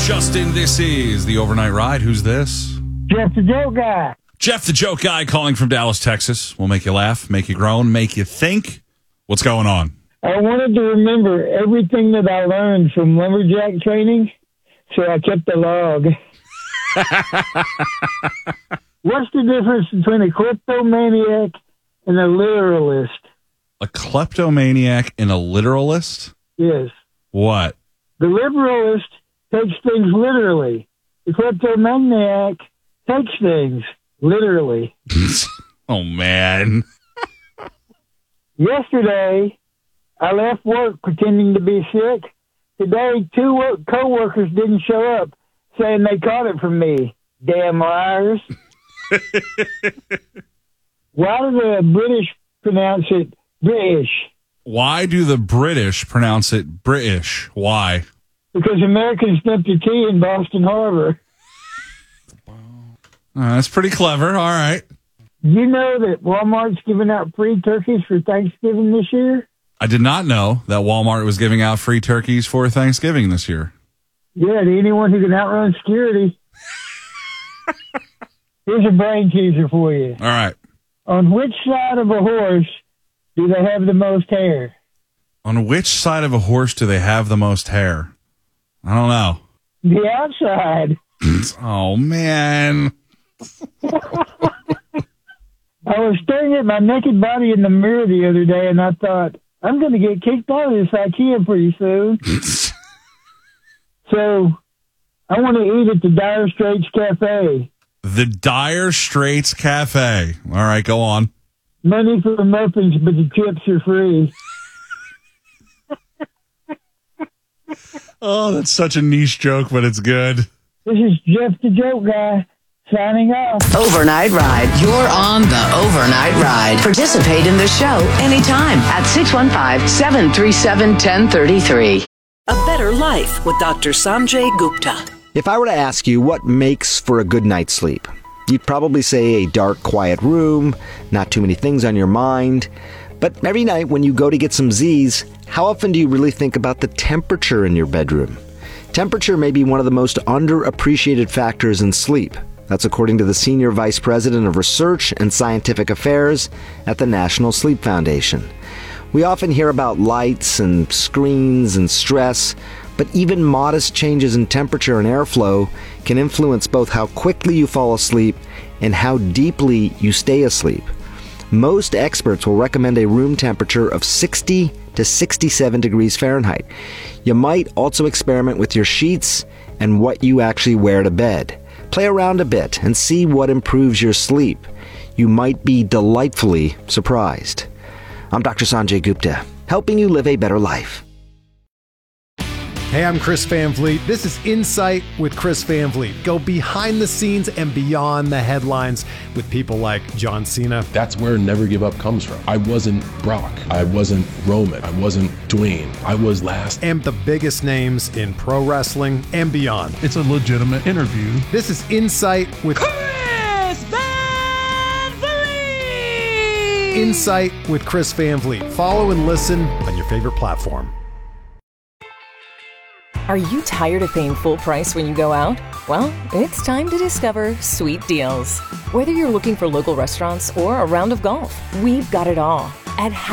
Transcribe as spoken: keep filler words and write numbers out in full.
Justin, this is the Overnight Ride. Who's this? Jeff the Joke Guy. Jeff the Joke Guy calling from Dallas, Texas. We'll make you laugh, make you groan, make you think. What's going on? I wanted to remember everything that I learned from lumberjack training, so I kept a log. What's the difference between a kleptomaniac and a literalist? A kleptomaniac and a literalist? Yes. What? The liberalist takes things literally. The kleptomaniac takes things literally. Oh, man. Yesterday, I left work pretending to be sick. Today, two work co-workers didn't show up, saying they caught it from me. Damn liars. Why do the British pronounce it British? Why do the British pronounce it British? Why? Because Americans dumped the tea in Boston Harbor. Uh, that's pretty clever. All right. You know that Walmart's giving out free turkeys for Thanksgiving this year? I did not know that Walmart was giving out free turkeys for Thanksgiving this year. Yeah, to anyone who can outrun security. Here's a brain teaser for you. All right. On which side of a horse do they have the most hair? On which side of a horse do they have the most hair? I don't know. The outside. Oh, man. I was staring at my naked body in the mirror the other day, and I thought, I'm going to get kicked out of this IKEA pretty soon. So I want to eat at the Dire Straits Cafe. The Dire Straits Cafe. All right, go on. Money for the muffins, but the chips are free. Oh, that's such a niche joke, but it's good. This is Jeff the Joke Guy signing off. Overnight Ride. You're on the Overnight Ride. Participate in the show anytime at six one five, seven three seven, one zero three three. A Better Life with Doctor Sanjay Gupta. If I were to ask you what makes for a good night's sleep, you'd probably say a dark, quiet room, not too many things on your mind. But every night when you go to get some Z's, how often do you really think about the temperature in your bedroom? Temperature may be one of the most underappreciated factors in sleep. That's according to the Senior Vice President of Research and Scientific Affairs at the National Sleep Foundation. We often hear about lights and screens and stress, but even modest changes in temperature and airflow can influence both how quickly you fall asleep and how deeply you stay asleep. Most experts will recommend a room temperature of sixty to sixty-seven degrees Fahrenheit. You might also experiment with your sheets and what you actually wear to bed. Play around a bit and see what improves your sleep. You might be delightfully surprised. I'm Doctor Sanjay Gupta, helping you live a better life. Hey, I'm Chris Van Vliet. This is Insight with Chris Van Vliet. Go behind the scenes and beyond the headlines with people like John Cena. That's where Never Give Up comes from. I wasn't Brock. I wasn't Roman. I wasn't Dwayne. I was last. And the biggest names in pro wrestling and beyond. It's a legitimate interview. This is Insight with Chris Van Vliet. Insight with Chris Van Vliet. Follow and listen on your favorite platform. Are you tired of paying full price when you go out? Well, it's time to discover Sweet Deals. Whether you're looking for local restaurants or a round of golf, we've got it all. At